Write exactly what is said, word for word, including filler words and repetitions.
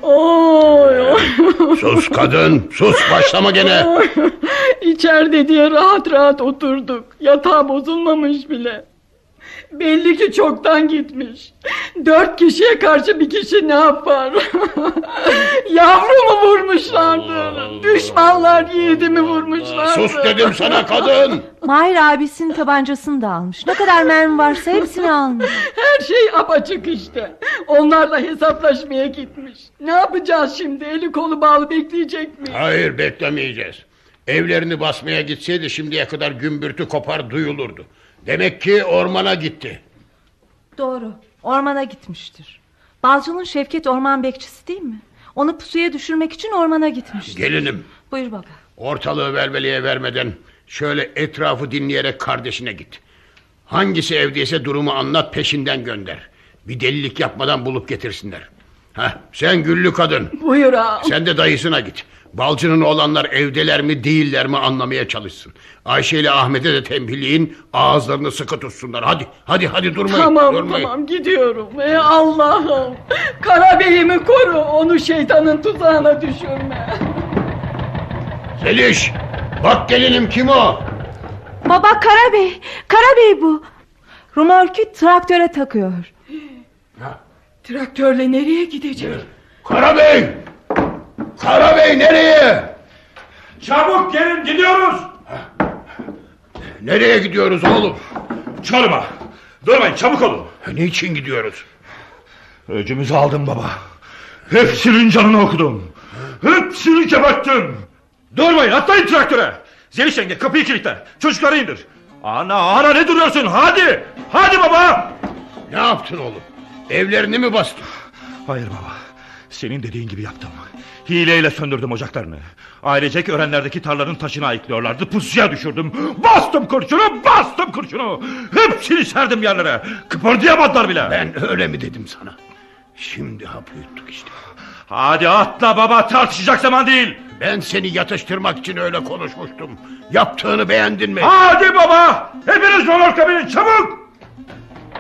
Oy, oy. Sus kadın, sus, başlama gene. İçeride diye rahat rahat oturduk. Yatağı bozulmamış bile. Belli ki çoktan gitmiş. Dört kişiye karşı bir kişi ne yapar? Yavrumu vurmuşlardır. Düşmanlar yiğidimi vurmuşlardır. Sus dedim sana kadın. Mahir abisinin tabancasını da almış. Ne kadar mermi varsa hepsini almış. Her şey apaçık işte. Onlarla hesaplaşmaya gitmiş. Ne yapacağız şimdi? Eli kolu bağlı bekleyecek miyiz? Hayır, beklemeyeceğiz. Evlerini basmaya gitseydi şimdiye kadar gümbürtü kopar duyulurdu. Demek ki ormana gitti. Doğru, ormana gitmiştir. Balcı'nın Şevket orman bekçisi değil mi? Onu pusuya düşürmek için ormana gitmiştir. Gelinim. Buyur baba. Ortalığı velveleye vermeden şöyle etrafı dinleyerek kardeşine git. Hangisi evdeyse durumu anlat, peşinden gönder. Bir delilik yapmadan bulup getirsinler. Heh, sen güllü kadın. Buyur ağam. Sen de dayısına git. Balcının oğlanlar evdeler mi değiller mi anlamaya çalışsın. Ayşe ile Ahmet'e de tembihleyin, ağızlarını sıkı tutsunlar. Hadi hadi hadi durmayın. Tamam durmayın. tamam gidiyorum. Ey Allah'ım. Karabeyimi koru, onu şeytanın tuzağına düşürme. Zeliş, bak gelinim kim o? Baba, Karabey. Karabey bu. Rumorkü traktöre takıyor. Ha? Traktörle nereye gidecek? Karabey! Karabey nereye? Çabuk gelin, gidiyoruz. Nereye gidiyoruz oğlum? Çorum'a. Durmayın, çabuk olun. Niçin gidiyoruz? Öcümüzü aldım baba. Hepsinin canını okudum. Hepsini geberttim. Durmayın, atlayın traktöre. Zeliş yenge, kapıyı kilitle. Çocukları indir. Ana ana, ne duruyorsun? Hadi. Hadi baba. Ne yaptın oğlum? Evlerini mi bastın? Hayır baba. Senin dediğin gibi yaptım. Hileyle söndürdüm ocaklarını. Ailecek örenlerdeki tarlanın taşını ayıklıyorlardı. Pusuya düşürdüm. Bastım kurşunu, bastım kurşunu. Hepsini serdim yerlere. Kıpırdayamadılar bile. Ben öyle mi dedim sana? Şimdi hapı yuttuk işte. Hadi atla baba, tartışacak zaman değil. Ben seni yatıştırmak için öyle konuşmuştum. Yaptığını beğendin mi? Hadi baba, hepiniz romarka binin, çabuk.